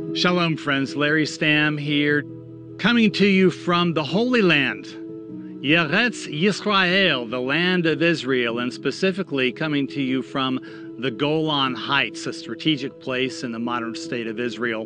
Shalom, friends. Larry Stamm here, coming to you from the Holy Land, Eretz Yisrael, the land of Israel, and specifically coming to you from the Golan Heights, a strategic place in the modern state of Israel.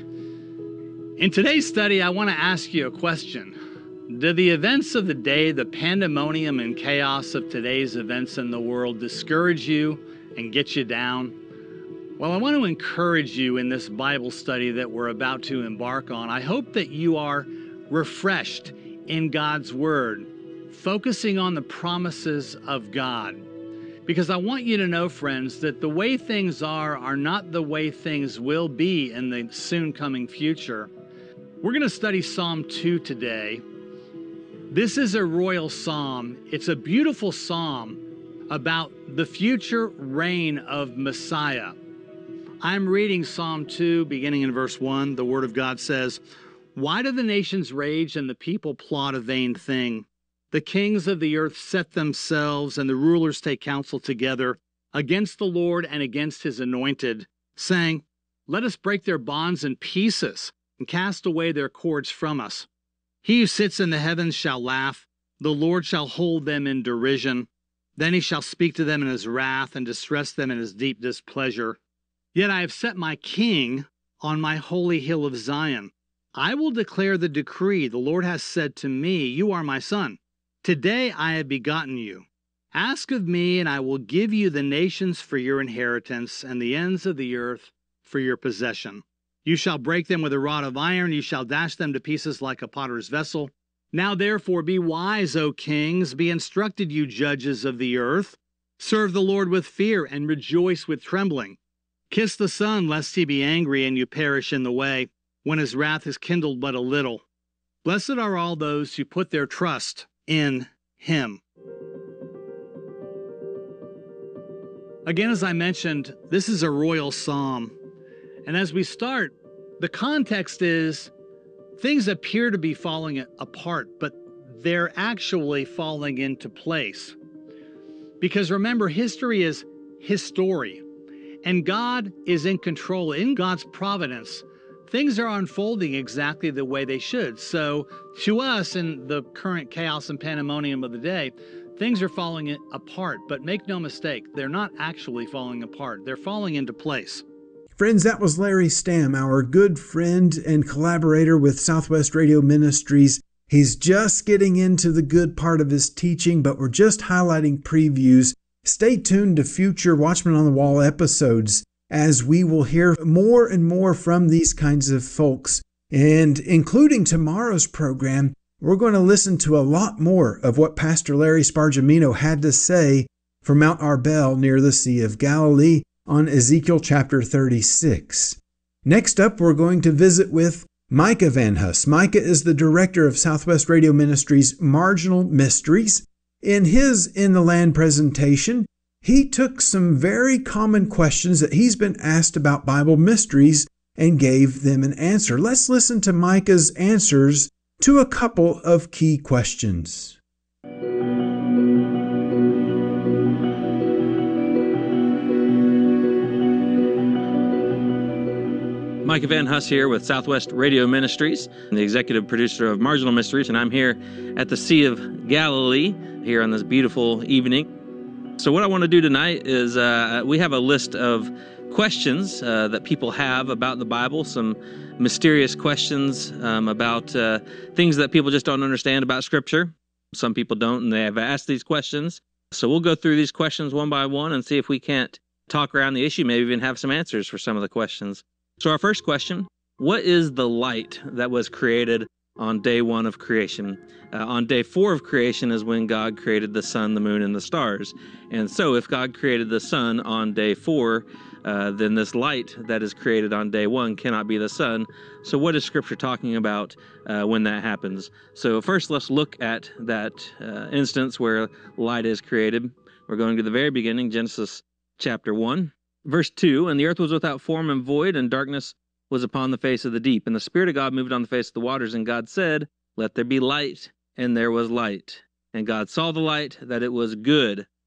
In today's study, I want to ask you a question. Do the events of the day, the pandemonium and chaos of today's events in the world, discourage you and get you down? Well, I want to encourage you in this Bible study that we're about to embark on. I hope that you are refreshed in God's Word, focusing on the promises of God. Because I want you to know, friends, that the way things are not the way things will be in the soon coming future. We're going to study Psalm 2 today. This is a royal psalm. It's a beautiful psalm about the future reign of Messiah. I'm reading Psalm 2, beginning in verse 1. The Word of God says, "Why do the nations rage and the people plot a vain thing? The kings of the earth set themselves, and the rulers take counsel together against the Lord and against his anointed, saying, 'Let us break their bonds in pieces and cast away their cords from us.' He who sits in the heavens shall laugh. The Lord shall hold them in derision. Then he shall speak to them in his wrath and distress them in his deep displeasure. Yet I have set my king on my holy hill of Zion. I will declare the decree. The Lord has said to me, 'You are my son. Today I have begotten you. Ask of me, and I will give you the nations for your inheritance, and the ends of the earth for your possession. You shall break them with a rod of iron. You shall dash them to pieces like a potter's vessel. Now therefore be wise, O kings. Be instructed, you judges of the earth. Serve the Lord with fear and rejoice with trembling. Kiss the Son, lest he be angry and you perish in the way, when his wrath is kindled but a little. Blessed are all those who put their trust in him." Again, as I mentioned, this is a royal psalm. And as we start, the context is things appear to be falling apart, but they're actually falling into place. Because remember, history is history. And God is in control. In God's providence, things are unfolding exactly the way they should. So to us, in the current chaos and pandemonium of the day, things are falling apart. But make no mistake, they're not actually falling apart. They're falling into place. Friends, that was Larry Stamm, our good friend and collaborator with Southwest Radio Ministries. He's just getting into the good part of his teaching, but we're just highlighting previews. Stay tuned to future Watchmen on the Wall episodes as we will hear more and more from these kinds of folks. And including tomorrow's program, we're going to listen to a lot more of what Pastor Larry Spargimino had to say from Mount Arbel near the Sea of Galilee on Ezekiel chapter 36. Next up, we're going to visit with Micah Van Huss. Micah is the director of Southwest Radio Ministries' Marginal Mysteries. In his In the Land presentation, he took some very common questions that he's been asked about Bible mysteries and gave them an answer. Let's listen to Micah's answers to a couple of key questions. Micah Van Huss here with Southwest Radio Ministries, the executive producer of Marginal Mysteries, and I'm here at the Sea of Galilee here on this beautiful evening. So what I want to do tonight is we have a list of questions that people have about the Bible, some mysterious questions about things that people just don't understand about Scripture. Some people don't, and they have asked these questions. So we'll go through these questions one by one and see if we can't talk around the issue, maybe even have some answers for some of the questions. So our first question, what is the light that was created on day one of creation? On day 4 of creation is when God created the sun, the moon, and the stars. And so if God created the sun on day 4, then this light that is created on day 1 cannot be the sun. So what is Scripture talking about when that happens? So first let's look at that instance where light is created. We're going to the very beginning, Genesis chapter 1. Verse 2, "And the earth was without form and void, and darkness was upon the face of the deep. And the Spirit of God moved on the face of the waters. And God said, Let there be light. And there was light. And God saw the light, that it was good.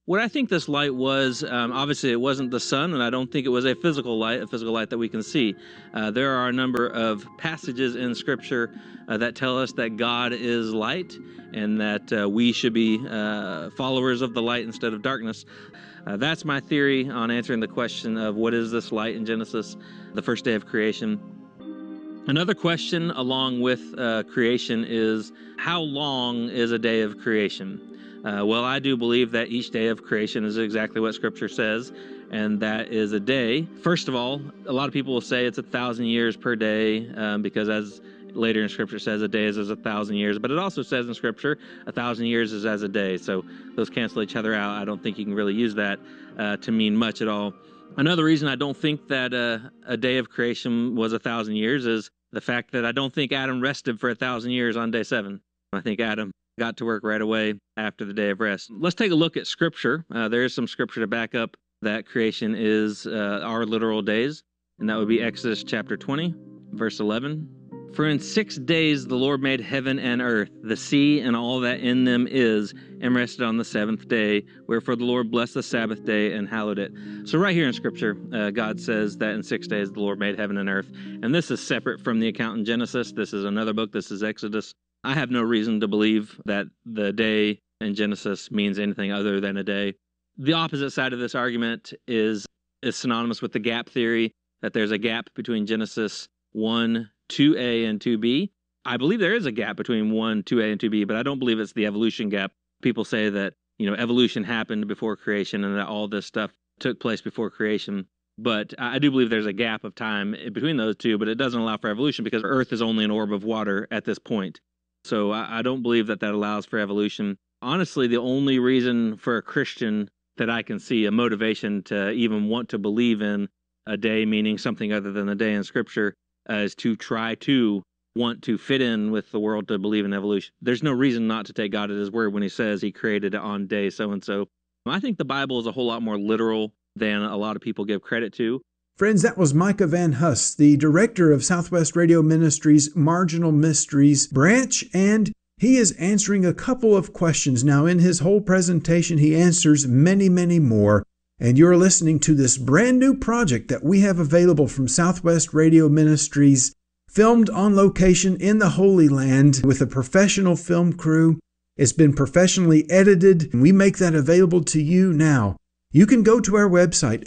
What I think this light was, obviously it wasn't the sun, and I don't think it was a physical light that we can see. There are a number of passages in Scripture that tell us that God is light and that we should be followers of the light instead of darkness. That's my theory on answering the question of what is this light in Genesis, the first day of creation. Another question along with creation is, how long is a day of creation? Well, I do believe that each day of creation is exactly what Scripture says, and that is a day. First of all, a lot of people will say it's 1,000 years per day because as later in Scripture says, a day is as 1,000 years. But it also says in Scripture, 1,000 years is as a day. So those cancel each other out. I don't think you can really use that to mean much at all. Another reason I don't think that a day of creation was 1,000 years is the fact that I don't think Adam rested for 1,000 years on day 7. I think Adam got to work right away after the day of rest. Let's take a look at Scripture. There is some Scripture to back up that creation is our literal days, and that would be Exodus chapter 20, verse 11. For in 6 days the Lord made heaven and earth, the sea and all that in them is, and rested on the 7th day. Wherefore the Lord blessed the Sabbath day and hallowed it. So right here in Scripture, God says that in 6 days the Lord made heaven and earth. And this is separate from the account in Genesis. This is another book. This is Exodus. I have no reason to believe that the day in Genesis means anything other than a day. The opposite side of this argument is synonymous with the gap theory, that there's a gap between Genesis 1, 2a, and 2b. I believe there is a gap between 1, 2a, and 2b, but I don't believe it's the evolution gap. People say that, evolution happened before creation and that all this stuff took place before creation. But I do believe there's a gap of time between those two, but it doesn't allow for evolution because Earth is only an orb of water at this point. So I don't believe that allows for evolution. Honestly, the only reason for a Christian that I can see a motivation to even want to believe in a day meaning something other than a day in Scripture is to try to want to fit in with the world to believe in evolution. There's no reason not to take God at His word when He says He created it on day so-and-so. I think the Bible is a whole lot more literal than a lot of people give credit to. Friends, that was Micah Van Huss, the director of Southwest Radio Ministries' Marginal Mysteries branch, and he is answering a couple of questions. Now, in his whole presentation, he answers many, many more, and you're listening to this brand new project that we have available from Southwest Radio Ministries, filmed on location in the Holy Land with a professional film crew. It's been professionally edited, and we make that available to you now. You can go to our website,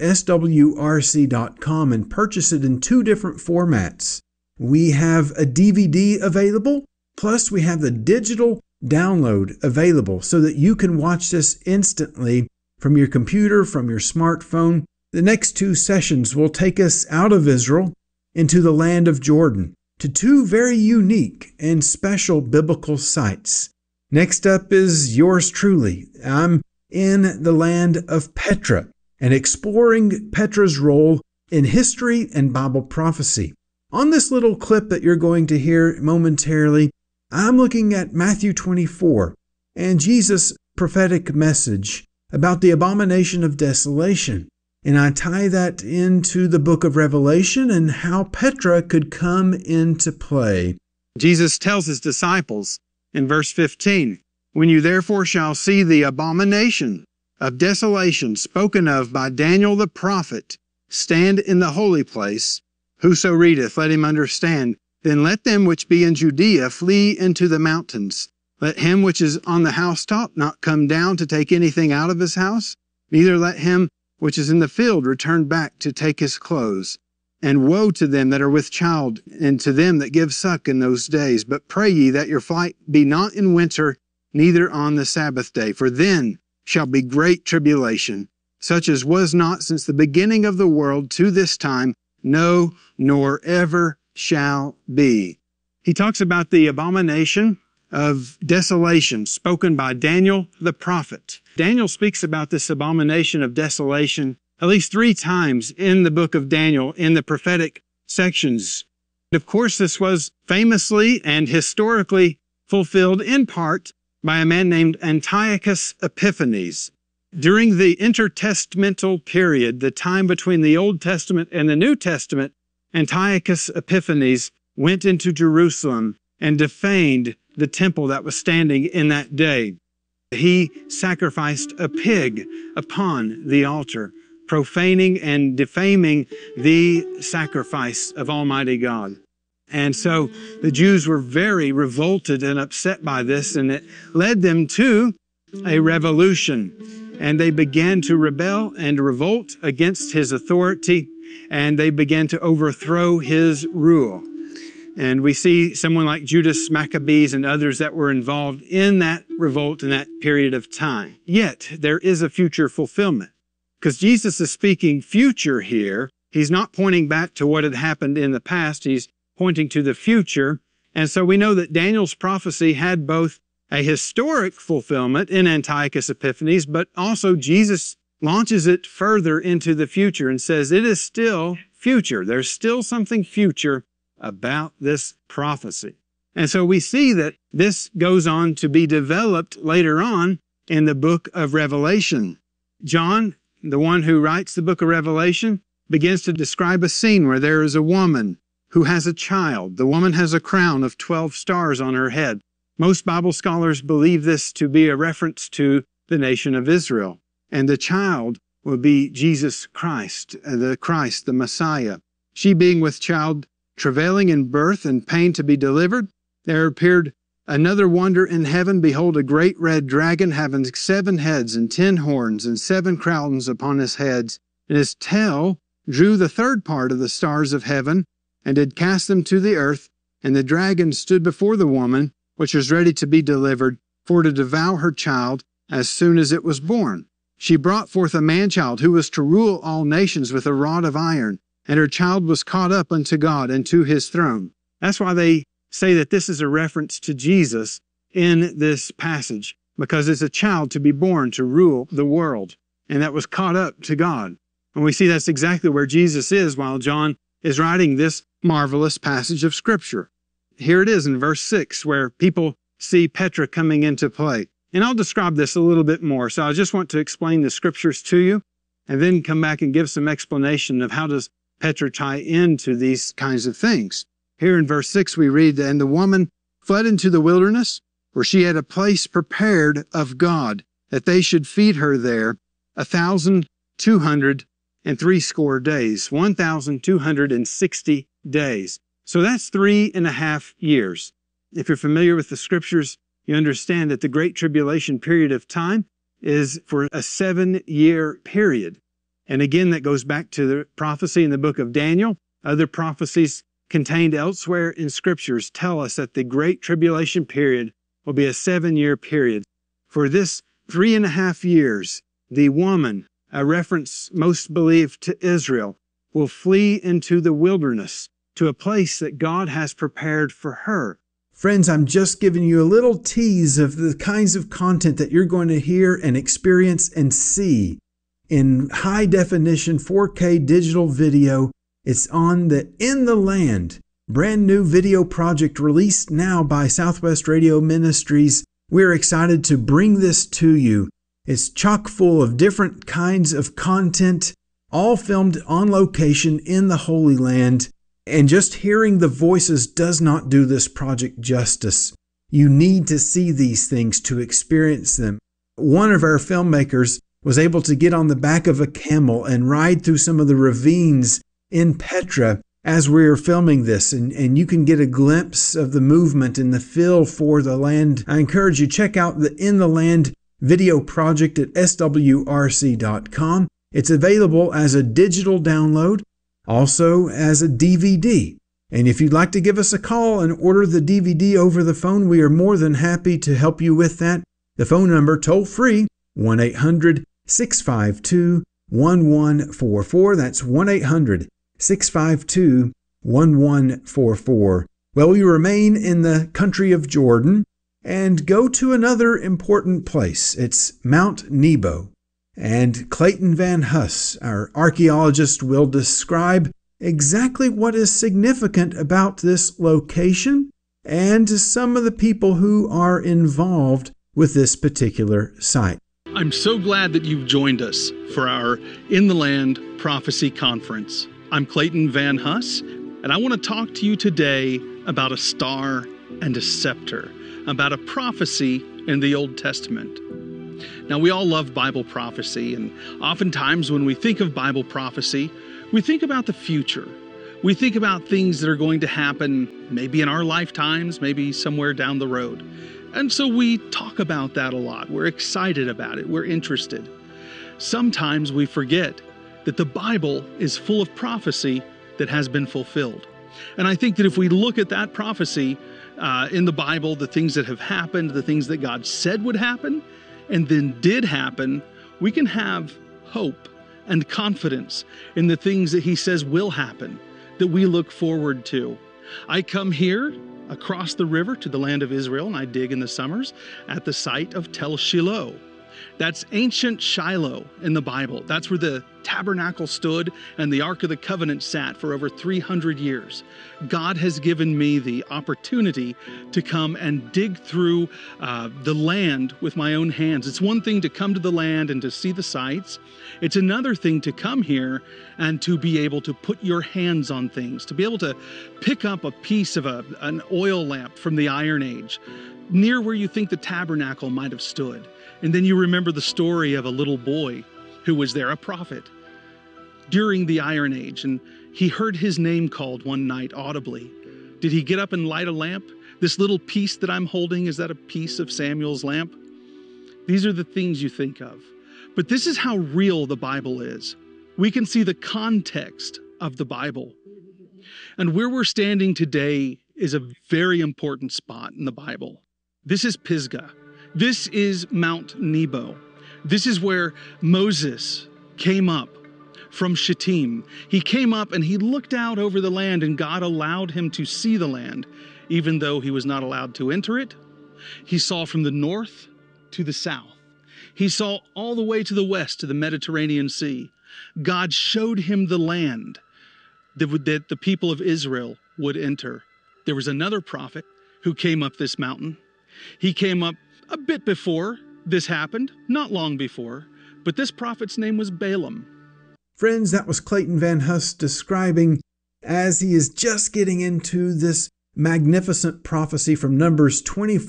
swrc.com, and purchase it in 2 different formats. We have a DVD available, plus we have the digital download available so that you can watch this instantly from your computer, from your smartphone. The next 2 sessions will take us out of Israel into the land of Jordan to 2 very unique and special biblical sites. Next up is yours truly. I'm in the land of Petra and exploring Petra's role in history and Bible prophecy. On this little clip that you're going to hear momentarily, I'm looking at Matthew 24 and Jesus' prophetic message about the abomination of desolation. And I tie that into the book of Revelation and how Petra could come into play. Jesus tells His disciples in verse 15, "When you therefore shall see the abomination of desolation spoken of by Daniel the prophet stand in the holy place, whoso readeth, let him understand. Then let them which be in Judea flee into the mountains. Let him which is on the housetop not come down to take anything out of his house, neither let him which is in the field return back to take his clothes. And woe to them that are with child, and to them that give suck in those days. But pray ye that your flight be not in winter, neither on the Sabbath day, for then shall be great tribulation, such as was not since the beginning of the world to this time, no, nor ever shall be." He talks about the abomination of desolation spoken by Daniel the prophet. Daniel speaks about this abomination of desolation at least 3 times in the book of Daniel in the prophetic sections. Of course, this was famously and historically fulfilled in part by a man named Antiochus Epiphanes. During the intertestamental period, the time between the Old Testament and the New Testament, Antiochus Epiphanes went into Jerusalem and defamed the temple that was standing in that day. He sacrificed a pig upon the altar, profaning and defaming the sacrifice of Almighty God. And so the Jews were very revolted and upset by this, and it led them to a revolution. And they began to rebel and revolt against his authority, and they began to overthrow his rule. And we see someone like Judas Maccabees and others that were involved in that revolt in that period of time. Yet there is a future fulfillment, because Jesus is speaking future here. He's not pointing back to what had happened in the past. He's pointing to the future. And so we know that Daniel's prophecy had both a historic fulfillment in Antiochus Epiphanes, but also Jesus launches it further into the future and says it is still future. There's still something future about this prophecy. And so we see that this goes on to be developed later on in the book of Revelation. John, the one who writes the book of Revelation, begins to describe a scene where there is a woman who has a child. The woman has a crown of 12 stars on her head. Most Bible scholars believe this to be a reference to the nation of Israel. And the child will be Jesus Christ, the Messiah. She being with child, travailing in birth and pain to be delivered, there appeared another wonder in heaven. Behold, a great red dragon having 7 heads and 10 horns and 7 crowns upon his heads. And his tail drew the 3rd part of the stars of heaven and did cast them to the earth. And the dragon stood before the woman, which was ready to be delivered, for to devour her child as soon as it was born. She brought forth a man-child who was to rule all nations with a rod of iron, and her child was caught up unto God and to his throne. That's why they say that this is a reference to Jesus in this passage, because it's a child to be born to rule the world, and that was caught up to God. And we see that's exactly where Jesus is while John is writing this marvelous passage of Scripture. Here it is in verse 6, where people see Petra coming into play. And I'll describe this a little bit more. So I just want to explain the Scriptures to you, and then come back and give some explanation of how does Petra tie into these kinds of things. Here in verse 6 we read, And the woman fled into the wilderness, where she had a place prepared of God, that they should feed her there 1,260 days. 1,260 days. So that's 3.5 years. If you're familiar with the Scriptures, you understand that the Great Tribulation period of time is for a 7-year period. And again, that goes back to the prophecy in the book of Daniel. Other prophecies contained elsewhere in Scriptures tell us that the Great Tribulation period will be a 7-year period. For this 3.5 years, the woman, a reference most believe to Israel, will flee into the wilderness to a place that God has prepared for her. Friends, I'm just giving you a little tease of the kinds of content that you're going to hear and experience and see in high definition 4K digital video. It's on the In the Land brand new video project released now by Southwest Radio Ministries. We're excited to bring this to you. It's chock full of different kinds of content, all filmed on location in the Holy Land. And just hearing the voices does not do this project justice. You need to see these things to experience them. One of our filmmakers was able to get on the back of a camel and ride through some of the ravines in Petra as we were filming this, and you can get a glimpse of the movement and the feel for the land. I encourage you to check out the In the Land video project at swrc.com. It's available as a digital download, also as a DVD. And if you'd like to give us a call and order the DVD over the phone, we are more than happy to help you with that. The phone number, toll free, 1-800-652-1144. That's 1-800-652-1144. Well, we remain in the country of Jordan and go to another important place. It's Mount Nebo. And Clayton Van Huss, our archaeologist, will describe exactly what is significant about this location and some of the people who are involved with this particular site. I'm so glad that you've joined us for our In the Land Prophecy Conference. I'm Clayton Van Huss, and I want to talk to you today about a star and a scepter, about a prophecy in the Old Testament. Now, we all love Bible prophecy, and oftentimes when we think of Bible prophecy, we think about the future. We think about things that are going to happen maybe in our lifetimes, maybe somewhere down the road. And so we talk about that a lot. We're excited about it. We're interested. Sometimes we forget that the Bible is full of prophecy that has been fulfilled. And I think that if we look at that prophecy in the Bible, the things that have happened, the things that God said would happen, and then did happen, we can have hope and confidence in the things that He says will happen, that we look forward to. I come here across the river to the land of Israel, and I dig in the summers at the site of Tel Shiloh. That's ancient Shiloh in the Bible. That's where the tabernacle stood and the Ark of the Covenant sat for over 300 years. God has given me the opportunity to come and dig through the land with my own hands. It's one thing to come to the land and to see the sights. It's another thing to come here and to be able to put your hands on things, to be able to pick up a piece of an oil lamp from the Iron Age, near where you think the tabernacle might have stood. And then you remember the story of a little boy who was there, a prophet, during the Iron Age, and he heard his name called one night audibly. Did he get up and light a lamp? This little piece that I'm holding, is that a piece of Samuel's lamp? These are the things you think of. But this is how real the Bible is. We can see the context of the Bible. And where we're standing today is a very important spot in the Bible. This is Pisgah. This is Mount Nebo. This is where Moses came up from Shittim. He came up and he looked out over the land, and God allowed him to see the land, even though he was not allowed to enter it. He saw from the north to the south. He saw all the way to the west to the Mediterranean Sea. God showed him the land that the people of Israel would enter. There was another prophet who came up this mountain. He came up a bit before this happened, not long before, but this prophet's name was Balaam. Friends, that was Clayton Van Huss describing, as he is just getting into this magnificent prophecy from Numbers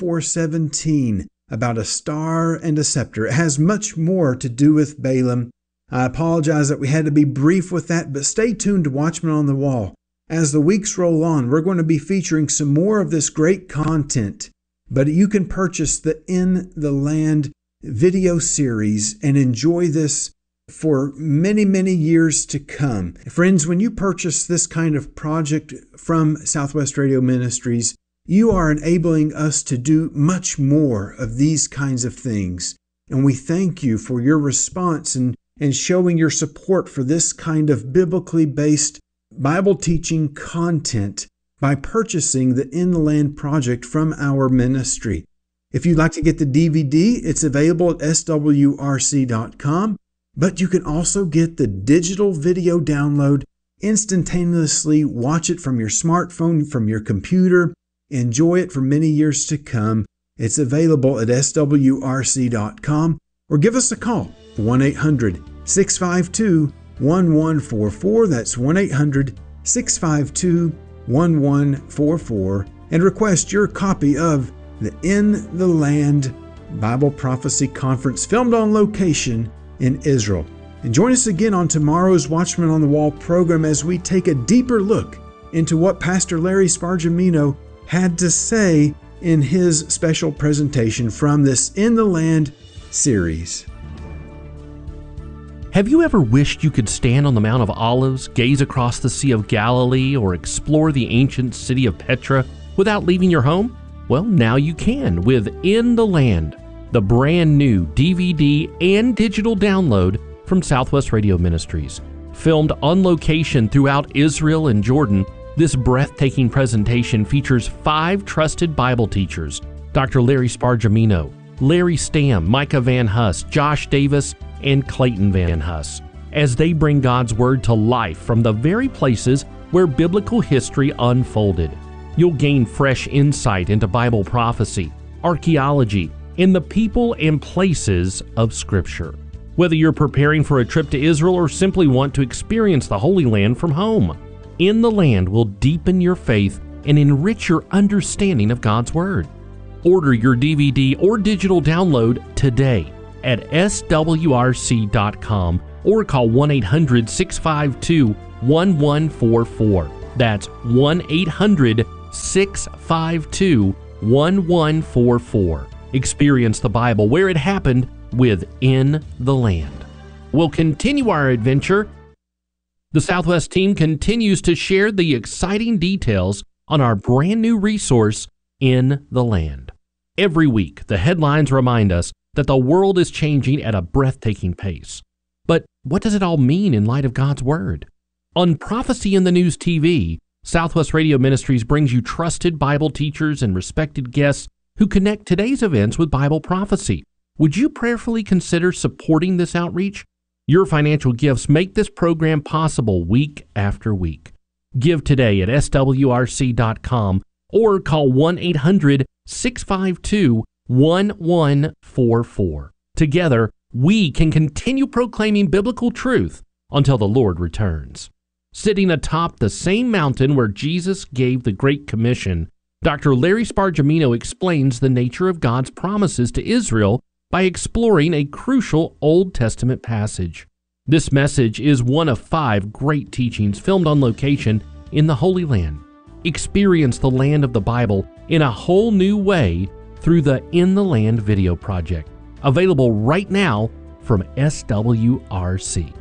24:17 about a star and a scepter. It has much more to do with Balaam. I apologize that we had to be brief with that, but stay tuned to Watchmen on the Wall. As the weeks roll on, we're going to be featuring some more of this great content. But you can purchase the In the Land video series and enjoy this for many, many years to come. Friends, when you purchase this kind of project from Southwest Radio Ministries, you are enabling us to do much more of these kinds of things. And we thank you for your response and showing your support for this kind of biblically based Bible teaching content by purchasing the In the Land project from our ministry. If you'd like to get the DVD, it's available at swrc.com, but you can also get the digital video download, instantaneously watch it from your smartphone, from your computer, enjoy it for many years to come. It's available at swrc.com, or give us a call, 1-800-652-1144. That's 1-800-652-1144, and request your copy of the In the Land Bible Prophecy Conference, filmed on location in Israel. And join us again on tomorrow's Watchmen on the Wall program as we take a deeper look into what Pastor Larry Spargimino had to say in his special presentation from this In the Land series. Have you ever wished you could stand on the Mount of Olives, gaze across the Sea of Galilee, or explore the ancient city of Petra without leaving your home? Well, now you can with In the Land, the brand new DVD and digital download from Southwest Radio Ministries. Filmed on location throughout Israel and Jordan, this breathtaking presentation features 5 trusted Bible teachers: Dr. Larry Spargimino, Larry Stamm, Micah Van Huss, Josh Davis, and Clayton Van Huss, as they bring God's Word to life from the very places where biblical history unfolded. You'll gain fresh insight into Bible prophecy, archaeology, and the people and places of Scripture. Whether you're preparing for a trip to Israel or simply want to experience the Holy Land from home, In the Land will deepen your faith and enrich your understanding of God's Word. Order your DVD or digital download today at swrc.com or call 1-800-652-1144. That's 1-800-652-1144. Experience the Bible where it happened with In the Land. We'll continue our adventure. The Southwest team continues to share the exciting details on our brand new resource, In the Land. Every week, the headlines remind us that the world is changing at a breathtaking pace. But what does it all mean in light of God's Word? On Prophecy in the News TV, Southwest Radio Ministries brings you trusted Bible teachers and respected guests who connect today's events with Bible prophecy. Would you prayerfully consider supporting this outreach? Your financial gifts make this program possible week after week. Give today at swrc.com or call 1-800-652-1144. Together, we can continue proclaiming biblical truth until the Lord returns. Sitting atop the same mountain where Jesus gave the Great Commission, Dr. Larry Spargimino explains the nature of God's promises to Israel by exploring a crucial Old Testament passage. This message is one of 5 great teachings filmed on location in the Holy Land. Experience the land of the Bible in a whole new way through the In the Land video project, available right now from SWRC.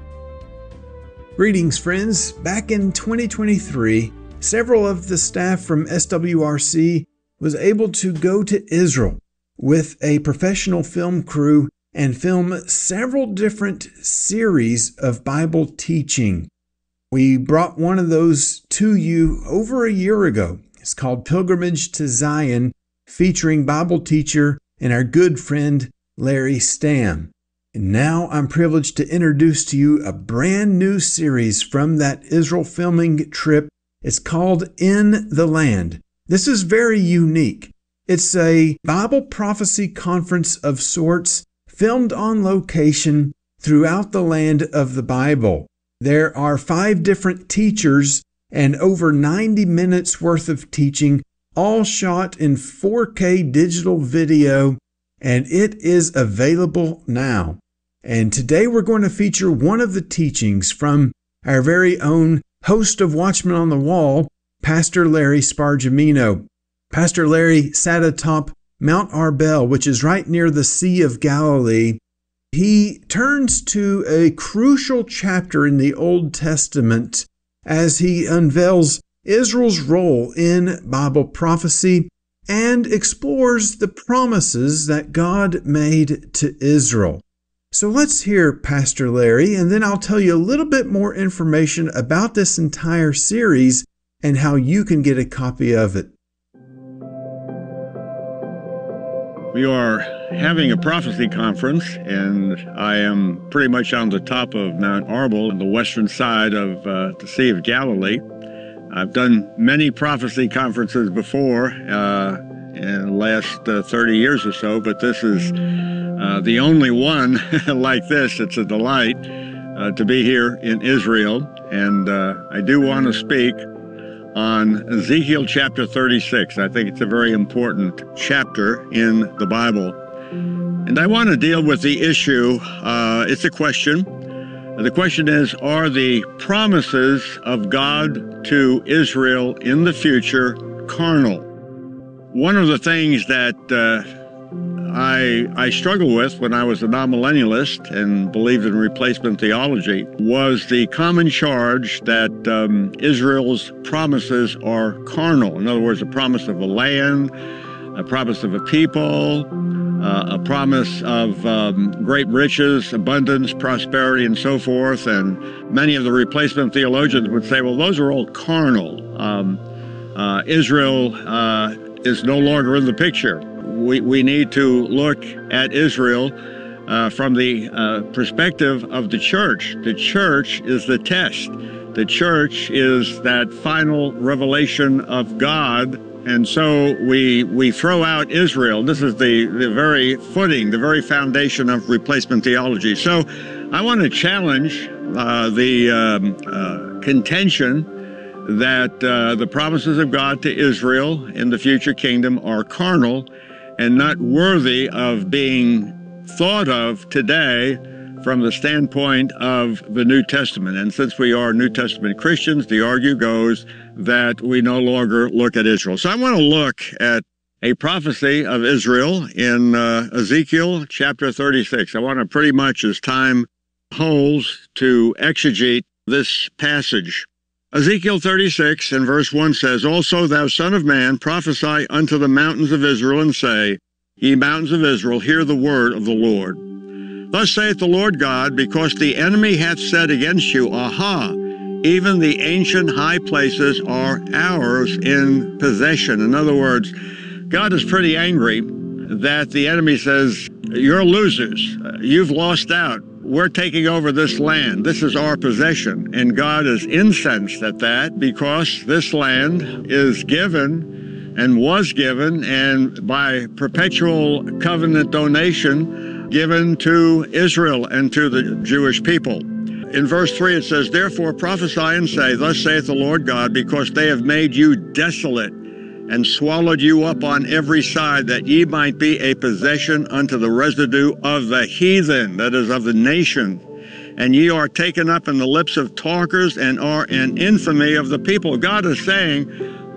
Greetings, friends. Back in 2023, several of the staff from SWRC was able to go to Israel with a professional film crew and film several different series of Bible teaching. We brought one of those to you over a year ago. It's called Pilgrimage to Zion, featuring Bible teacher and our good friend Larry Stamm. And now I'm privileged to introduce to you a brand new series from that Israel filming trip. It's called In the Land. This is very unique. It's a Bible prophecy conference of sorts, filmed on location throughout the land of the Bible. There are 5 different teachers and over 90 minutes worth of teaching, all shot in 4K digital video, and it is available now. And today we're going to feature one of the teachings from our very own host of Watchmen on the Wall, Pastor Larry Spargimino. Pastor Larry sat atop Mount Arbel, which is right near the Sea of Galilee. He turns to a crucial chapter in the Old Testament as he unveils Israel's role in Bible prophecy and explores the promises that God made to Israel. So let's hear Pastor Larry, and then I'll tell you a little bit more information about this entire series and how you can get a copy of it. We are having a prophecy conference, and I am pretty much on the top of Mount Arbel on the western side of the Sea of Galilee. I've done many prophecy conferences before in the last 30 years or so, but this is the only one like this. It's a delight to be here in Israel, and I do want to speak on Ezekiel chapter 36. I think it's a very important chapter in the Bible. And I want to deal with the issue, it's a question. The question is, are the promises of God to Israel in the future carnal? One of the things that I struggled with when I was a non-millennialist and believed in replacement theology was the common charge that Israel's promises are carnal. In other words, a promise of a land, a promise of a people, a promise of great riches, abundance, prosperity, and so forth. And many of the replacement theologians would say, well, those are all carnal. Israel is no longer in the picture. We need to look at Israel from the perspective of the church. The church is the test. The church is that final revelation of God. And so we throw out Israel. This is the very footing, the very foundation of replacement theology. So I want to challenge the contention that the promises of God to Israel in the future kingdom are carnal and not worthy of being thought of today from the standpoint of the New Testament. And since we are New Testament Christians, the argument goes that we no longer look at Israel. So I want to look at a prophecy of Israel in Ezekiel chapter 36. I want to pretty much, as time holds, to exegete this passage. Ezekiel 36 and verse 1 says, Also, thou son of man, prophesy unto the mountains of Israel, and say, Ye mountains of Israel, hear the word of the Lord. Thus saith the Lord God, because the enemy hath said against you, Aha, even the ancient high places are ours in possession. In other words, God is pretty angry that the enemy says, You're losers. You've lost out. We're taking over this land. This is our possession. And God is incensed at that because this land is given and was given, and by perpetual covenant donation given to Israel and to the Jewish people. In verse 3 it says, Therefore prophesy and say, Thus saith the Lord God, because they have made you desolate and swallowed you up on every side, that ye might be a possession unto the residue of the heathen, that is, of the nation. And ye are taken up in the lips of talkers, and are an infamy of the people. God is saying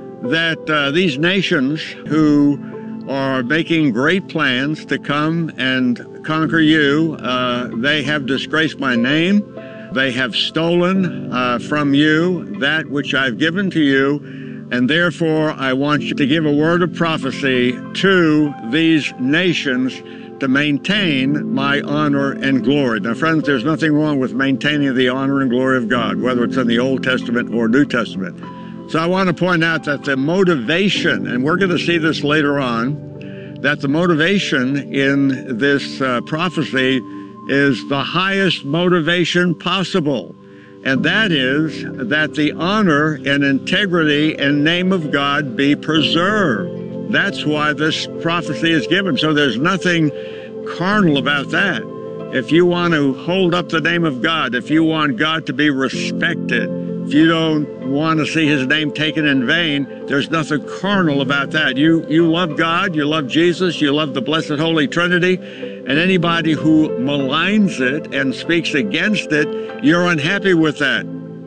that these nations who are making great plans to come and conquer you, they have disgraced my name. They have stolen from you that which I've given to you. And therefore, I want you to give a word of prophecy to these nations to maintain my honor and glory. Now, friends, there's nothing wrong with maintaining the honor and glory of God, whether it's in the Old Testament or New Testament. So I want to point out that the motivation, and we're going to see this later on, that the motivation in this prophecy is the highest motivation possible. And that is that the honor and integrity and name of God be preserved. That's why this prophecy is given. So there's nothing carnal about that. If you want to hold up the name of God, if you want God to be respected, if you don't want to see his name taken in vain, there's nothing carnal about that. You love God, you love Jesus, you love the Blessed Holy Trinity, and anybody who maligns it and speaks against it, you're unhappy with that.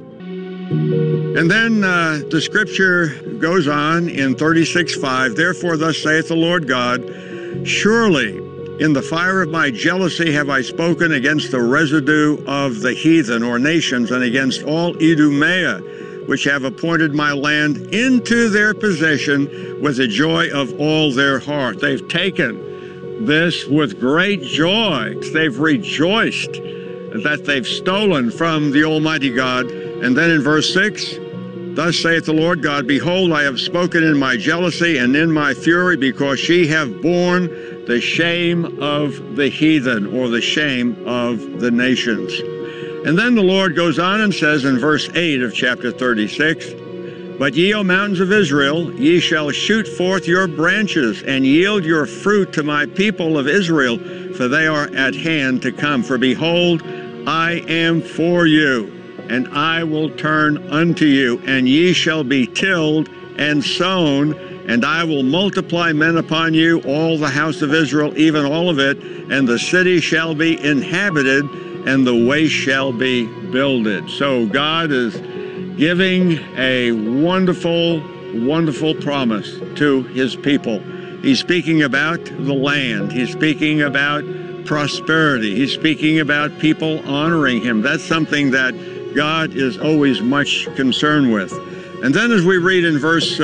And then the scripture goes on in 36:5, Therefore thus saith the Lord God, Surely in the fire of my jealousy have I spoken against the residue of the heathen or nations, and against all Idumea, which have appointed my land into their possession with the joy of all their heart. They've taken this with great joy. They've rejoiced that they've stolen from the Almighty God. And then in verse 6, Thus saith the Lord God, Behold, I have spoken in my jealousy and in my fury, because ye have borne the shame of the heathen, or the shame of the nations. And then the Lord goes on and says in verse 8 of chapter 36, But ye, O mountains of Israel, ye shall shoot forth your branches, and yield your fruit to my people of Israel, for they are at hand to come. For behold, I am for you, and I will turn unto you, and ye shall be tilled and sown, and I will multiply men upon you, all the house of Israel, even all of it, and the city shall be inhabited, and the way shall be builded. So God is giving a wonderful, wonderful promise to his people. He's speaking about the land. He's speaking about prosperity. He's speaking about people honoring him. That's something that God is always much concerned with. And then as we read in verse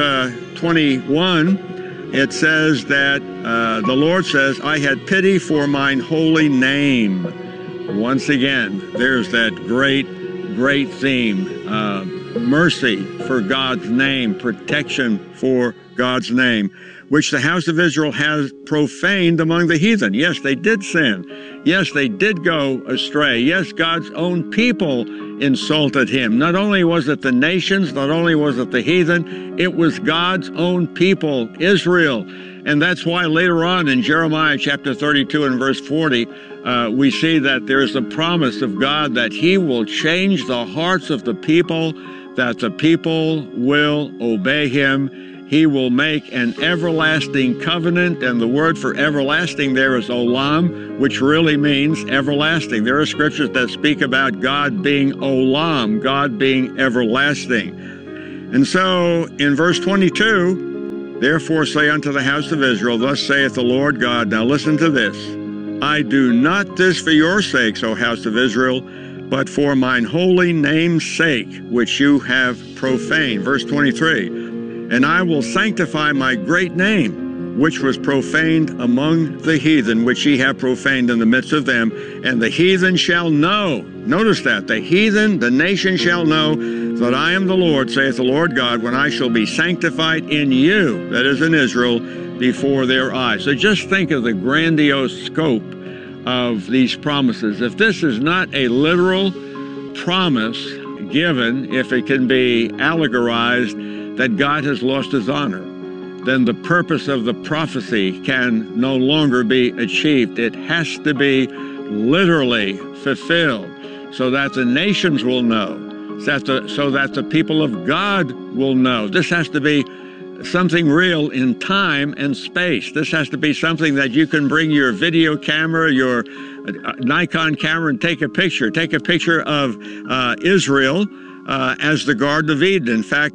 21, it says that the Lord says, I had pity for mine holy name. Once again, there's that great theme. Mercy for God's name, protection for God's name, which the house of Israel has profaned among the heathen. Yes, they did sin. Yes, they did go astray. Yes, God's own people insulted him. Not only was it the nations, not only was it the heathen, it was God's own people, Israel. And that's why later on in Jeremiah chapter 32 and verse 40, we see that there's a promise of God that he will change the hearts of the people, that the people will obey him. He will make an everlasting covenant, and the word for everlasting there is olam, which really means everlasting. There are scriptures that speak about God being olam, God being everlasting. And so in verse 22, therefore say unto the house of Israel, thus saith the Lord God. Now listen to this. I do not this for your sakes, O house of Israel, but for mine holy name's sake, which you have profaned. Verse 23, and I will sanctify my great name, which was profaned among the heathen, which ye have profaned in the midst of them, and the heathen shall know. Notice that, the heathen, the nation shall know that I am the Lord, saith the Lord God, when I shall be sanctified in you, that is in Israel, before their eyes. So just think of the grandiose scope of these promises. If this is not a literal promise given, if it can be allegorized that God has lost his honor, then the purpose of the prophecy can no longer be achieved. It has to be literally fulfilled so that the nations will know, so that the people of God will know. This has to be something real in time and space. This has to be something that you can bring your video camera, your Nikon camera, and take a picture. Take a picture of Israel as the Garden of Eden. In fact,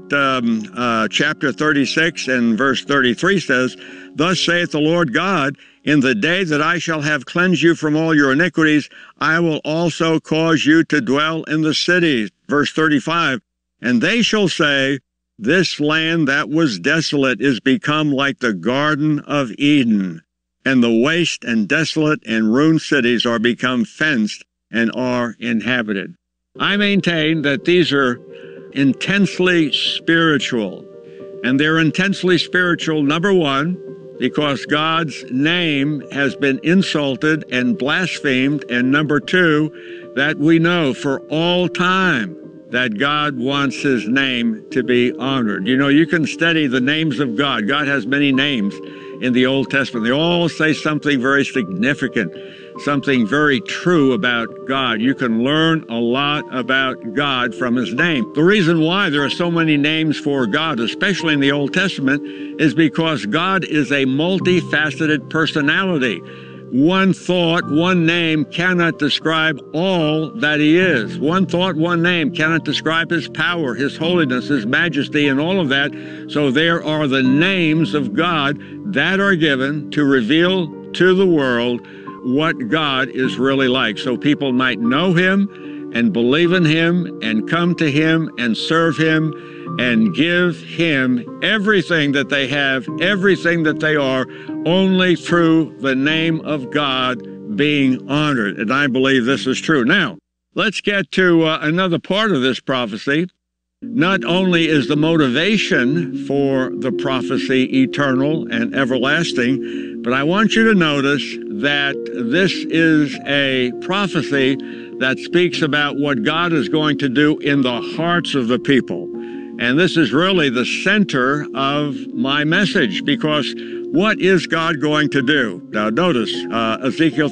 chapter 36 and verse 33 says, thus saith the Lord God, in the day that I shall have cleansed you from all your iniquities, I will also cause you to dwell in the cities. Verse 35, and they shall say, this land that was desolate is become like the Garden of Eden, and the waste and desolate and ruined cities are become fenced and are inhabited. I maintain that these are intensely spiritual, and they're intensely spiritual, number one, because God's name has been insulted and blasphemed, and number two, that we know for all time that God wants his name to be honored. You know, you can study the names of God. God has many names in the Old Testament. They all say something very significant, something very true about God. You can learn a lot about God from his name. The reason why there are so many names for God, especially in the Old Testament, is because God is a multifaceted personality. One thought, one name cannot describe all that he is. One thought, one name cannot describe his power, his holiness, his majesty, and all of that. So there are the names of God that are given to reveal to the world what God is really like, so people might know him and believe in him and come to him and serve him and give him everything that they have, everything that they are, only through the name of God being honored. And I believe this is true. Now, let's get to another part of this prophecy. Not only is the motivation for the prophecy eternal and everlasting, but I want you to notice that this is a prophecy that speaks about what God is going to do in the hearts of the people. And this is really the center of my message, because what is God going to do? Now notice Ezekiel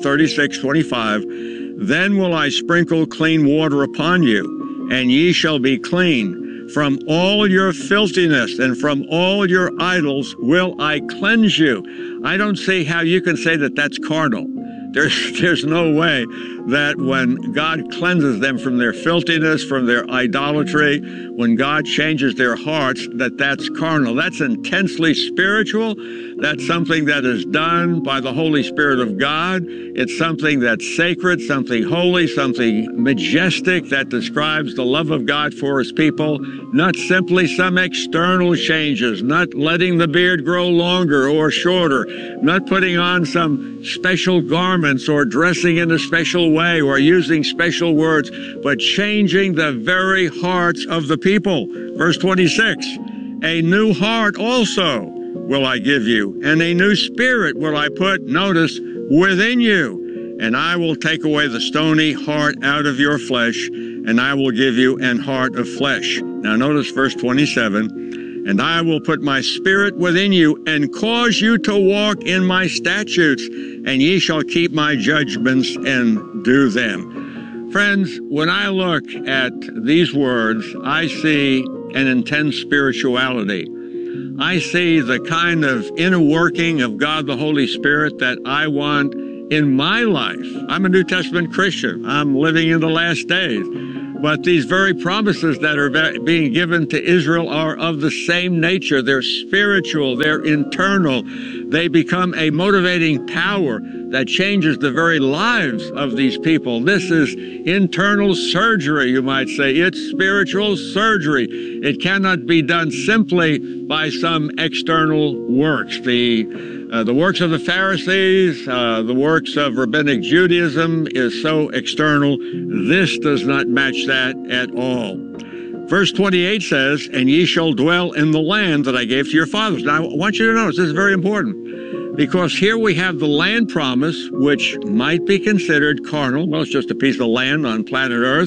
36:25, then will I sprinkle clean water upon you, and ye shall be clean. From all your filthiness and from all your idols will I cleanse you. I don't see how you can say that that's carnal. There's no way that when God cleanses them from their filthiness, from their idolatry, when God changes their hearts, that's carnal. That's intensely spiritual. That's something that is done by the Holy Spirit of God. It's something that's sacred, something holy, something majestic that describes the love of God for his people, not simply some external changes, not letting the beard grow longer or shorter, not putting on some special garments or dressing in a special way or using special words, but changing the very hearts of the people. Verse 26, a new heart also will I give you, and a new spirit will I put, notice, within you. And I will take away the stony heart out of your flesh, and I will give you an heart of flesh. Now notice verse 27, and I will put my spirit within you, and cause you to walk in my statutes, and ye shall keep my judgments and do them. Friends, when I look at these words, I see an intense spirituality. I see the kind of inner working of God the Holy Spirit that I want in my life. I'm a New Testament Christian. I'm living in the last days. But these very promises that are being given to Israel are of the same nature. They're spiritual, they're internal. They become a motivating power that changes the very lives of these people. This is internal surgery, you might say. It's spiritual surgery. It cannot be done simply by some external works. The works of the Pharisees, the works of Rabbinic Judaism is so external. This does not match that at all. Verse 28 says, "And ye shall dwell in the land that I gave to your fathers." Now, I want you to notice this is very important, because here we have the land promise, which might be considered carnal. Well, it's just a piece of land on planet Earth,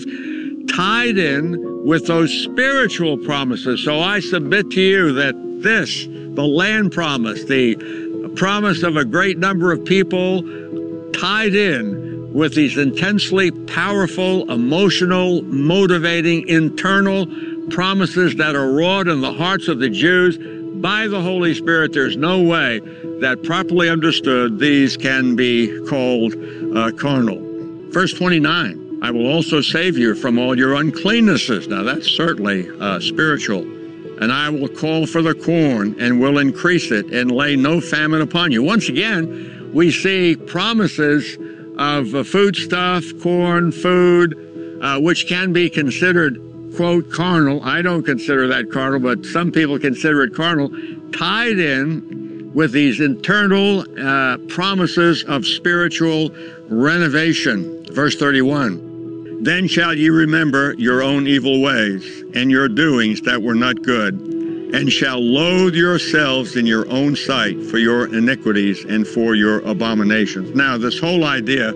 tied in with those spiritual promises. So I submit to you that this, the land promise, the promise of a great number of people, tied in with these intensely powerful, emotional, motivating, internal promises that are wrought in the hearts of the Jews by the Holy Spirit. There's no way that, properly understood, these can be called carnal. Verse 29, "I will also save you from all your uncleannesses." Now that's certainly spiritual. "And I will call for the corn and will increase it and lay no famine upon you." Once again, we see promises of foodstuff, corn, food, which can be considered, quote, carnal. I don't consider that carnal, but some people consider it carnal, tied in with these internal promises of spiritual renovation. Verse 31, "Then shall ye remember your own evil ways and your doings that were not good, and shall loathe yourselves in your own sight for your iniquities and for your abominations." Now, this whole idea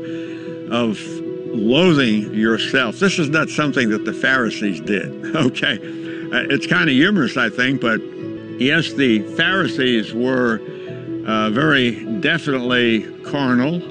of loathing yourself, this is not something that the Pharisees did, okay? It's kind of humorous, I think, but yes, the Pharisees were very definitely carnal.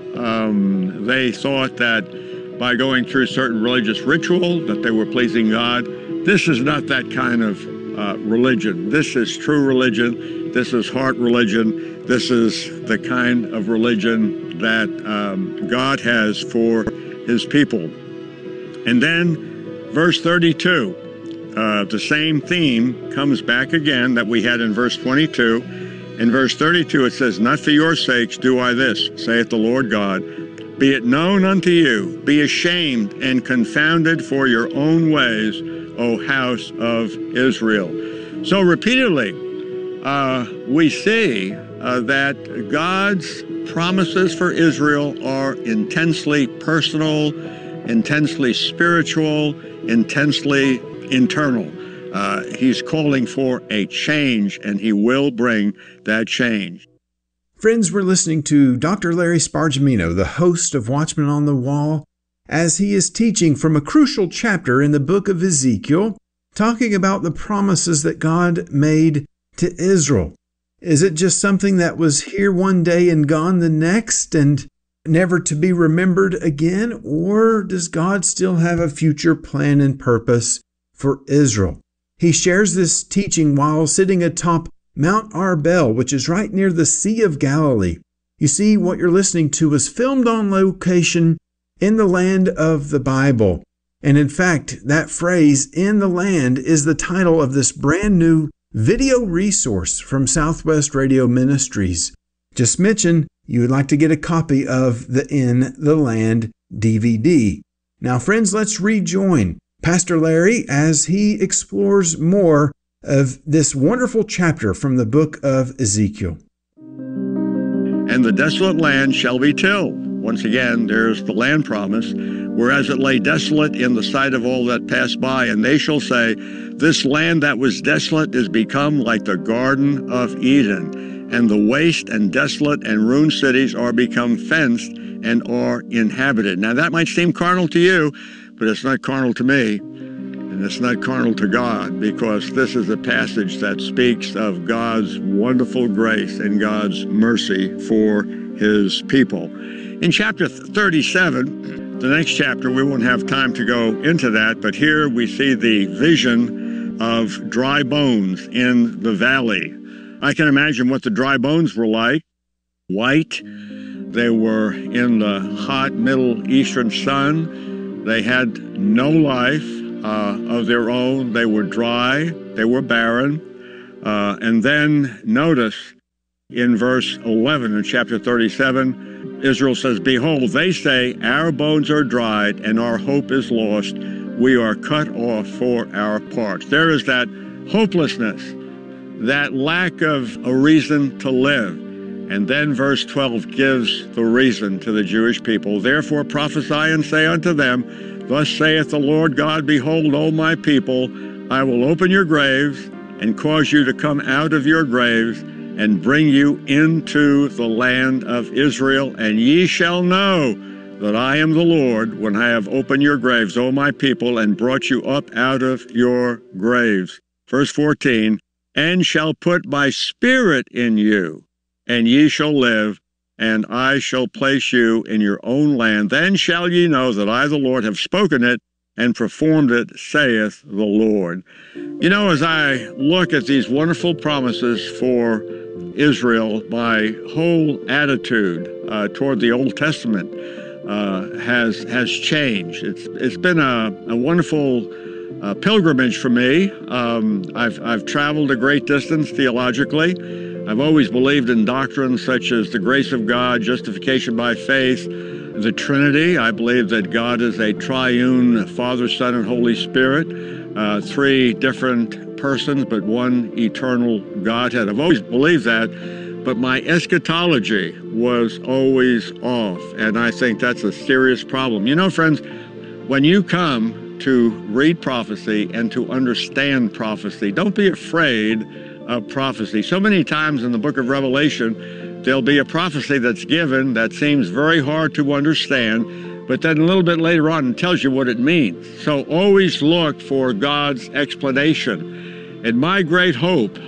They thought that by going through certain religious ritual that they were pleasing God. This is not that kind of religion. This is true religion. This is heart religion. This is the kind of religion that God has for his people. And then verse 32, the same theme comes back again that we had in verse 22. In verse 32 it says, "Not for your sakes do I this, saith the Lord God. Be it known unto you, be ashamed and confounded for your own ways, O house of Israel." So repeatedly, we see that God's promises for Israel are intensely personal, intensely spiritual, intensely internal. He's calling for a change, and he will bring that change. Friends, we're listening to Dr. Larry Spargimino, the host of Watchmen on the Wall, as he is teaching from a crucial chapter in the book of Ezekiel, talking about the promises that God made to Israel. Is it just something that was here one day and gone the next and never to be remembered again? Or does God still have a future plan and purpose for Israel? He shares this teaching while sitting atop Mount Arbel, which is right near the Sea of Galilee. You see, what you're listening to was filmed on location in the land of the Bible. And in fact, that phrase, "in the land," is the title of this brand new video resource from Southwest Radio Ministries. Just mention you would like to get a copy of the In the Land DVD. Now, friends, let's rejoin Pastor Larry as he explores more of this wonderful chapter from the book of Ezekiel. "And the desolate land shall be tilled." Once again, there's the land promise. "Whereas it lay desolate in the sight of all that passed by, and they shall say, This land that was desolate is become like the Garden of Eden, and the waste and desolate and ruined cities are become fenced and are inhabited." Now that might seem carnal to you, but it's not carnal to me. And it's not carnal to God, because this is a passage that speaks of God's wonderful grace and God's mercy for his people. In chapter 37, the next chapter, we won't have time to go into that, but here we see the vision of dry bones in the valley. I can imagine what the dry bones were like. White. They were in the hot Middle Eastern sun. They had no life of their own. They were dry. They were barren. And then notice in verse 11 in chapter 37, Israel says, "Behold, they say, our bones are dried and our hope is lost. We are cut off for our parts." There is that hopelessness, that lack of a reason to live. And then verse 12 gives the reason to the Jewish people. "Therefore prophesy and say unto them, Thus saith the Lord God, Behold, O my people, I will open your graves and cause you to come out of your graves and bring you into the land of Israel, and ye shall know that I am the Lord when I have opened your graves, O my people, and brought you up out of your graves." Verse 14, "And shall put my spirit in you, and ye shall live, and I shall place you in your own land. Then shall ye know that I, the Lord, have spoken it and performed it, saith the Lord." You know, as I look at these wonderful promises for Israel, my whole attitude toward the Old Testament has changed. It's been a wonderful pilgrimage for me. I've traveled a great distance theologically. I've always believed in doctrines such as the grace of God, justification by faith, the Trinity. I believe that God is a triune Father, Son, and Holy Spirit, three different persons, but one eternal Godhead. I've always believed that, but my eschatology was always off, and I think that's a serious problem. You know, friends, when you come to read prophecy and to understand prophecy, don't be afraid of prophecy. So many times in the book of Revelation, there'll be a prophecy that's given that seems very hard to understand, but then a little bit later on it tells you what it means. So always look for God's explanation. And my great hope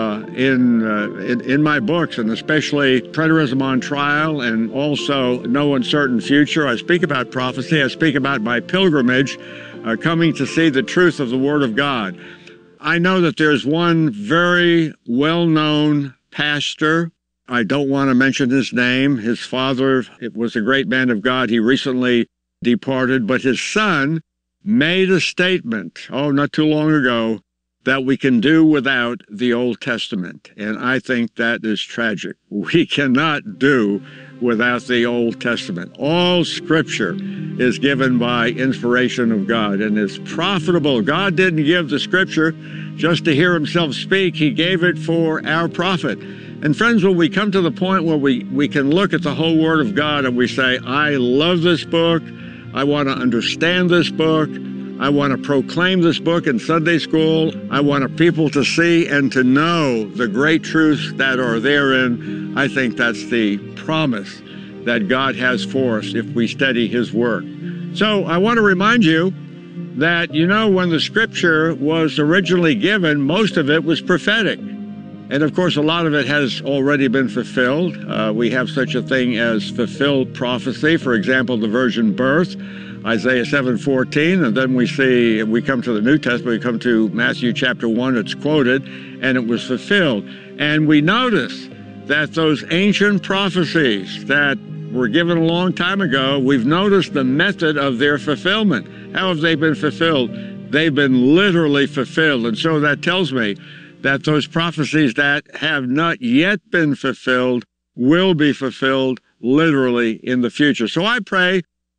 in my books, and especially Preterism on Trial and also No Uncertain Future, I speak about prophecy. I speak about my pilgrimage, coming to see the truth of the Word of God. I know that there's one very well-known pastor. I don't want to mention his name. His father, it was a great man of God. He recently departed, but his son made a statement, not too long ago, that we can do without the Old Testament. And I think that is tragic. We cannot do without the Old Testament. All Scripture is given by inspiration of God and is profitable. God didn't give the Scripture just to hear himself speak. He gave it for our profit. And friends, when we come to the point where we can look at the whole Word of God and we say, I love this book, I want to understand this book, I want to proclaim this book in Sunday school, I want people to see and to know the great truths that are therein, I think that's the promise that God has for us if we study His work. So I want to remind you that, when the Scripture was originally given, most of it was prophetic. And of course, a lot of it has already been fulfilled. We have such a thing as fulfilled prophecy. For example, the virgin birth, Isaiah 7:14, and then we come to the New Testament, we come to Matthew chapter 1, it's quoted, and it was fulfilled. And we notice that those ancient prophecies that were given a long time ago, we've noticed the method of their fulfillment. How have they been fulfilled? They've been literally fulfilled. And so that tells me that those prophecies that have not yet been fulfilled will be fulfilled literally in the future. So I pray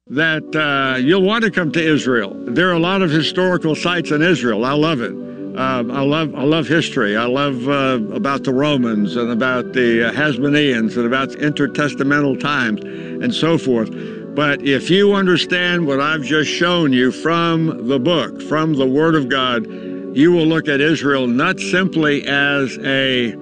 that you'll want to come to Israel. There are a lot of historical sites in Israel. I love it. I love history. I love about the Romans and about the Hasmoneans and about intertestamental times and so forth. But if you understand what I've just shown you from the book, from the Word of God, you will look at Israel not simply as a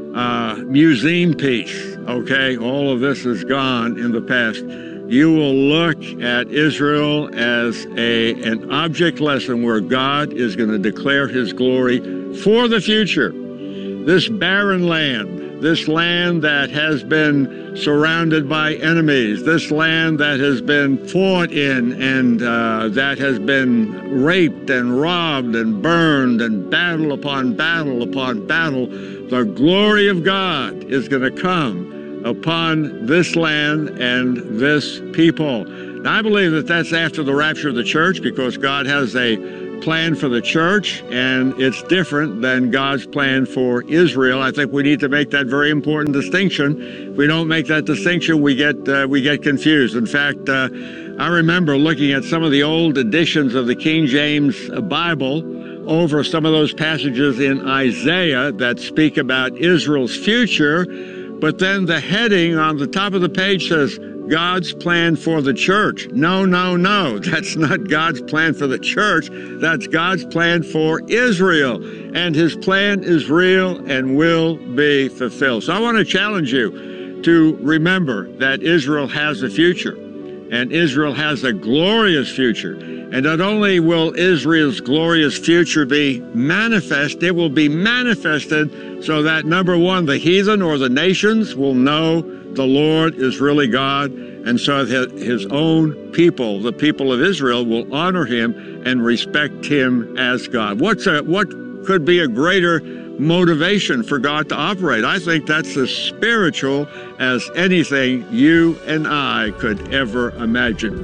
museum piece, okay? All of this is gone in the past. You will look at Israel as an object lesson where God is going to declare His glory for the future. This barren land this land that has been surrounded by enemies, this land that has been fought in and that has been raped and robbed and burned and battle upon battle upon battle, the glory of God is going to come upon this land and this people. Now, I believe that that's after the rapture of the church, because God has a plan for the church, and it's different than God's plan for Israel. I think we need to make that very important distinction. If we don't make that distinction, we get confused. In fact, I remember looking at some of the old editions of the King James Bible over some of those passages in Isaiah that speak about Israel's future, but then the heading on the top of the page says, God's plan for the church. No. That's not God's plan for the church. That's God's plan for Israel. And his plan is real and will be fulfilled. So I want to challenge you to remember that Israel has a future, and Israel has a glorious future. And not only will Israel's glorious future be manifest, it will be manifested so that, number one, the heathen or the nations will know the Lord is really God, and so that his own people, the people of Israel, will honor him and respect him as God. What could be a greater motivation for God to operate? I think that's as spiritual as anything you and I could ever imagine.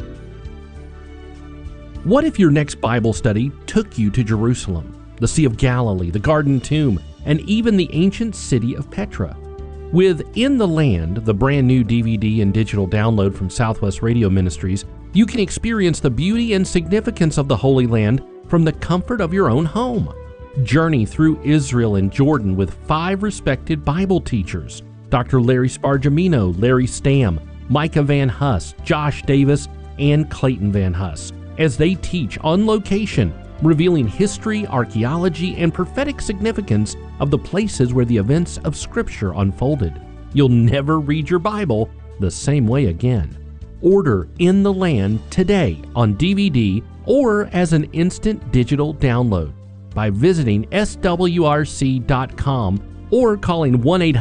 What if your next Bible study took you to Jerusalem, the Sea of Galilee, the Garden Tomb, and even the ancient city of Petra? With In the Land, the brand new DVD and digital download from Southwest Radio Ministries, you can experience the beauty and significance of the Holy Land from the comfort of your own home. Journey through Israel and Jordan with 5 respected Bible teachers: Dr. Larry Spargimino, Larry Stamm, Micah Van Huss, Josh Davis, and Clayton Van Huss, as they teach on location, revealing history, archaeology, and prophetic significance of the places where the events of Scripture unfolded. You'll never read your Bible the same way again. Order In the Land today on DVD or as an instant digital download by visiting swrc.com or calling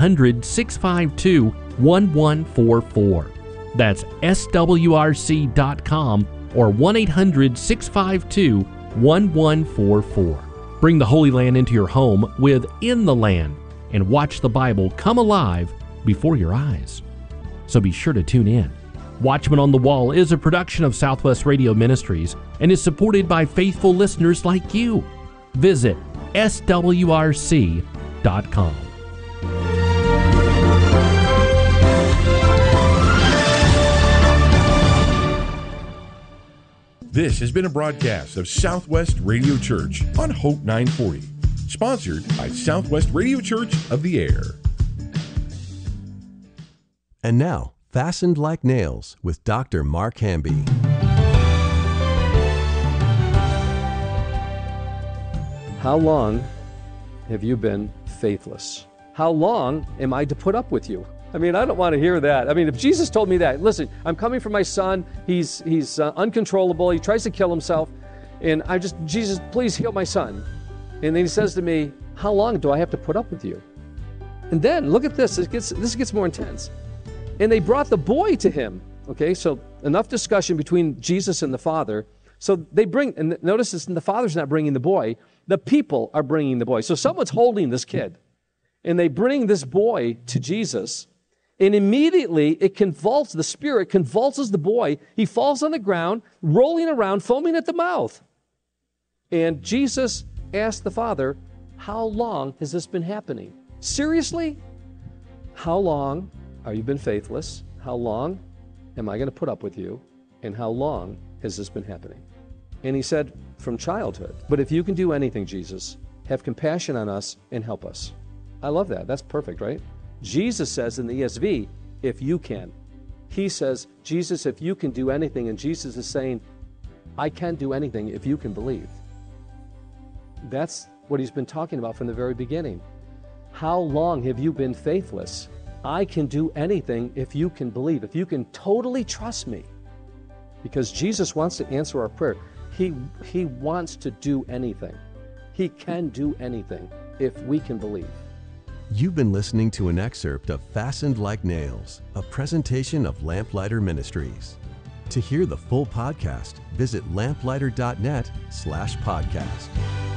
1-800-652-1144. That's swrc.com or 1-800-652-1144. Bring the Holy Land into your home with In the Land and watch the Bible come alive before your eyes. So be sure to tune in. Watchman on the Wall is a production of Southwest Radio Ministries and is supported by faithful listeners like you. Visit swrc.com. This has been a broadcast of Southwest Radio Church on Hope 940, sponsored by Southwest Radio Church of the Air. And now, Fastened Like Nails with Dr. Mark Hamby. How long have you been faithless? How long am I to put up with you? I mean, I don't want to hear that. I mean, if Jesus told me that, listen, I'm coming for my son. He's uncontrollable. He tries to kill himself. And Jesus, please heal my son. And then he says to me, how long do I have to put up with you? And then look at this. This gets more intense. And they brought the boy to him. Okay, so enough discussion between Jesus and the Father. So they bring, and notice this, the Father's not bringing the boy. The people are bringing the boy. So someone's holding this kid. And they bring this boy to Jesus. And immediately the Spirit convulses the boy. He falls on the ground, rolling around, foaming at the mouth. And Jesus asked the Father, how long has this been happening? Seriously? How long have you been faithless? How long am I going to put up with you? And how long has this been happening? And he said, from childhood. But if you can do anything, Jesus, have compassion on us and help us. I love that. That's perfect, right? Jesus says in the ESV, if you can. He says, Jesus, if you can do anything. And Jesus is saying, I can do anything if you can believe. That's what he's been talking about from the very beginning. How long have you been faithless? I can do anything if you can believe, if you can totally trust me. Because Jesus wants to answer our prayer. He wants to do anything. He can do anything if we can believe. You've been listening to an excerpt of Fastened Like Nails, a presentation of Lamplighter Ministries. To hear the full podcast, visit lamplighter.net/podcast.